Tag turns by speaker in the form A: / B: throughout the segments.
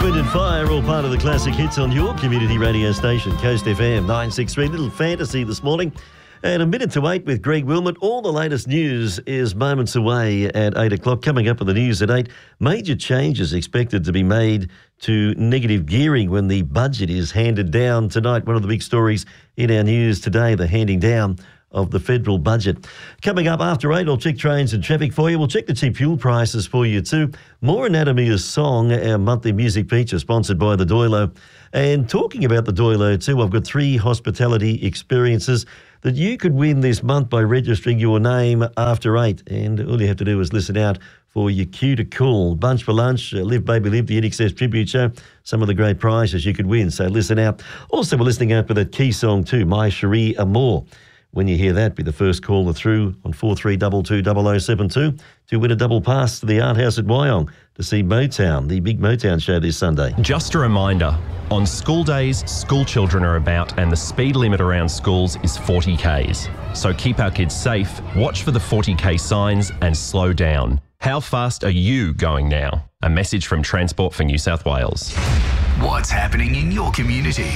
A: Wind and Fire, all part of the classic hits on your community radio station, Coast FM 963. Little fantasy this morning. And a minute to 8 with Greg Wilmot. All the latest news is moments away at 8 o'clock. Coming up with the news at 8, major changes expected to be made to negative gearing when the budget is handed down tonight. One of the big stories in our news today, the handing down of the federal budget. Coming up after 8, I'll check trains and traffic for you. We'll check the cheap fuel prices for you too. More Anatomy of Song, our monthly music feature sponsored by the Doilo. And talking about the Doilo too, I've got 3 hospitality experiences that you could win this month by registering your name after 8. And all you have to do is listen out for your cue to call. Bunch for Lunch, Live Baby Live, the INXS Tribute Show, some of the great prizes you could win. So listen out. Also, we're listening out for that key song too, My Cherie Amour. When you hear that, be the first caller through on 43220072 to win a double pass to the Art House at Wyong to see Motown, the big Motown show this Sunday.
B: Just a reminder, on school days, school children are about and the speed limit around schools is 40 Ks. So keep our kids safe, watch for the 40 K signs and slow down. How fast are you going now? A message from Transport for New South Wales.
C: What's happening in your community?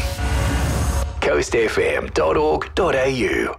C: coastfm.org.au.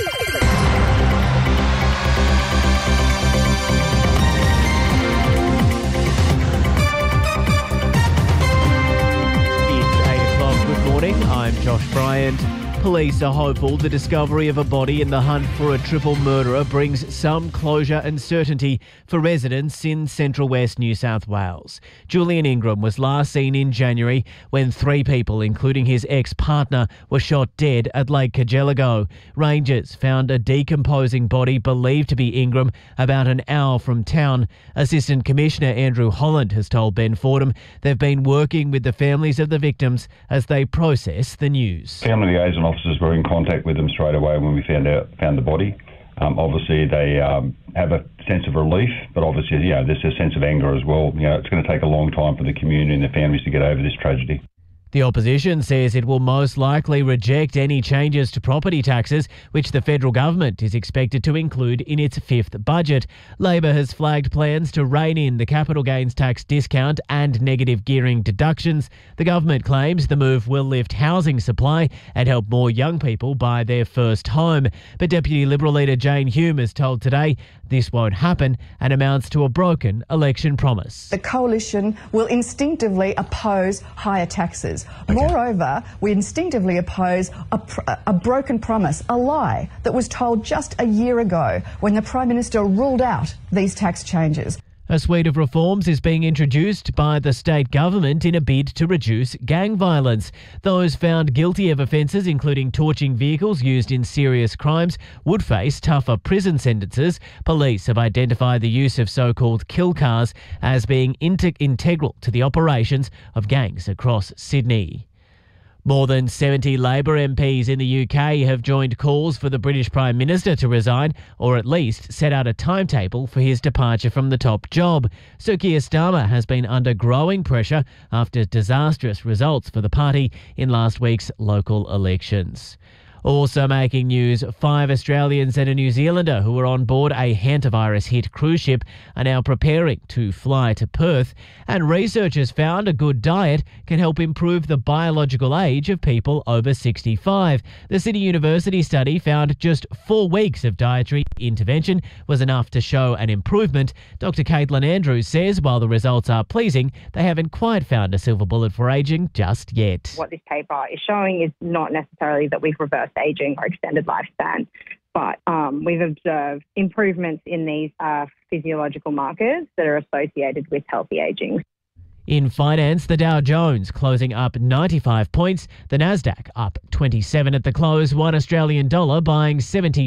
D: I'm Josh Bryant. Police are hopeful the discovery of a body in the hunt for a triple murderer brings some closure and certainty for residents in Central West New South Wales. Julian Ingram was last seen in January when 3 people, including his ex-partner, were shot dead at Lake Cargelligo. Rangers found a decomposing body believed to be Ingram about an hour from town. Assistant Commissioner Andrew Holland has told Ben Fordham they've been working with the families of the victims as they process the news.
E: Family liaison officers were in contact with them straight away when we found the body. Obviously, they have a sense of relief, but obviously, there's a sense of anger as well. It's going to take a long time for the community and the families to get over this tragedy.
D: The opposition says it will most likely reject any changes to property taxes, which the federal government is expected to include in its 5th budget. Labor has flagged plans to rein in the capital gains tax discount and negative gearing deductions. The government claims the move will lift housing supply and help more young people buy their first home. But Deputy Liberal leader Jane Hume has told Today this won't happen and amounts to a broken election promise.
F: The coalition will instinctively oppose higher taxes. Okay. Moreover, we instinctively oppose a broken promise, a lie that was told just a year ago when the Prime Minister ruled out these tax changes.
D: A suite of reforms is being introduced by the state government in a bid to reduce gang violence. Those found guilty of offences including torching vehicles used in serious crimes would face tougher prison sentences. Police have identified the use of so-called kill cars as being integral to the operations of gangs across Sydney. More than 70 Labor MPs in the UK have joined calls for the British Prime Minister to resign or at least set out a timetable for his departure from the top job. Sir Keir Starmer has been under growing pressure after disastrous results for the party in last week's local elections. Also making news, 5 Australians and a New Zealander who were on board a hantavirus-hit cruise ship are now preparing to fly to Perth. And researchers found a good diet can help improve the biological age of people over 65. The City University study found just 4 weeks of dietary intervention was enough to show an improvement. Dr. Caitlin Andrews says while the results are pleasing, they haven't quite found a silver bullet for ageing just yet.
G: What this paper is showing is not necessarily that we've reversed ageing or extended lifespan, but we've observed improvements in these physiological markers that are associated with healthy ageing.
D: In finance, the Dow Jones closing up 95 points, the Nasdaq up 27 at the close, $1 Australian dollar buying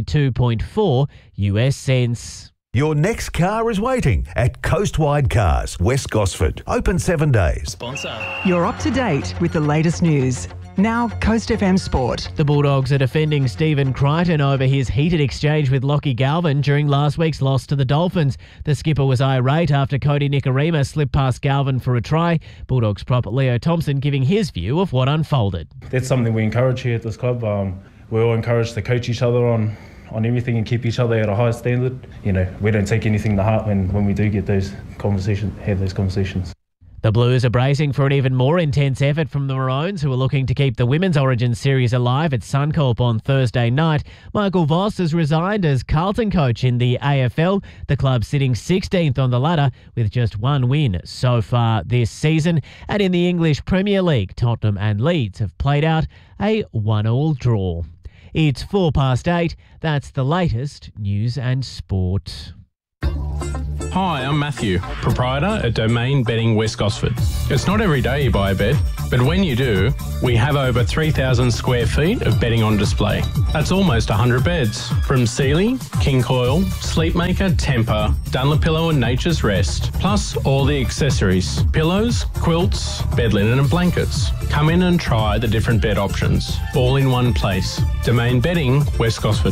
D: 72.4 US cents.
H: Your next car is waiting at Coastwide Cars, West Gosford. Open 7 days.
I: Sponsor.
J: You're up to date with the latest news. Now, Coast FM Sport.
D: The Bulldogs are defending Stephen Crichton over his heated exchange with Lockie Galvin during last week's loss to the Dolphins. The skipper was irate after Cody Nikorima slipped past Galvin for a try. Bulldogs prop Leo Thompson giving his view of what unfolded.
K: That's something we encourage here at this club. We're all encouraged to coach each other on everything and keep each other at a high standard. We don't take anything to heart when we do get those conversations, have those conversations.
D: The Blues are bracing for an even more intense effort from the Maroons, who are looking to keep the Women's Origin Series alive at Suncorp on Thursday night. Michael Voss has resigned as Carlton coach in the AFL. The club sitting 16th on the ladder with just one win so far this season. And in the English Premier League, Tottenham and Leeds have played out a 1-1 draw. It's 8:04. That's the latest news and sport.
I: Hi, I'm Matthew, proprietor at Domain Bedding West Gosford. It's not every day you buy a bed, but when you do, we have over 3,000 square feet of bedding on display. That's almost 100 beds, from Sealy, King Coil, Sleepmaker, Temper, Dunlopillow and Nature's Rest, plus all the accessories, pillows, quilts, bed linen and blankets. Come in and try the different bed options, all in one place. Domain Bedding West Gosford.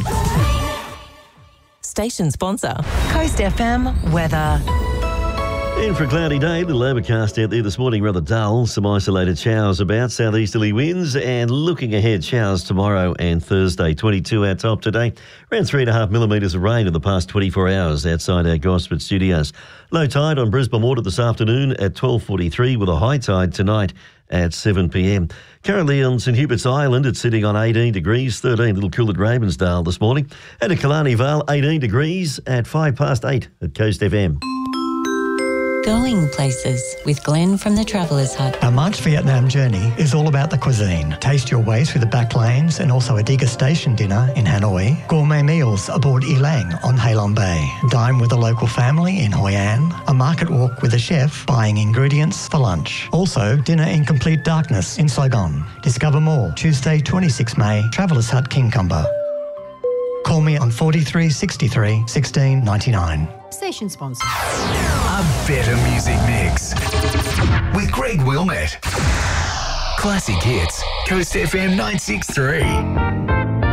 L: Station sponsor, Coast FM weather.
A: In for a cloudy day, the overcast out there this morning, rather dull. Some isolated showers about, southeasterly winds, and looking ahead, showers tomorrow and Thursday. 22 our top today. Around 3.5 millimetres of rain in the past 24 hours outside our Gosford studios. Low tide on Brisbane Water this afternoon at 12:43 with a high tide tonight at 7 p.m. Currently on St Hubert's Island, it's sitting on 18 degrees, 13 a little cool at Ravensdale this morning. And at Killarney Vale, 18 degrees at 8:05 at Coast FM.
L: Going places with Glenn from the Travellers Hut.
M: Our March Vietnam journey is all about the cuisine. Taste your way through the back lanes and also a degustation dinner in Hanoi. Gourmet meals aboard Elang on Halong Bay. Dine with a local family in Hoi An. A market walk with a chef buying ingredients for lunch. Also, dinner in complete darkness in Saigon. Discover more Tuesday, 26 May, Travellers Hut, Kincumber. Call me on 43 63 16 99.
N: Station sponsor.
C: A better music mix with Greg Wilmette. Classic hits, Coast FM 963.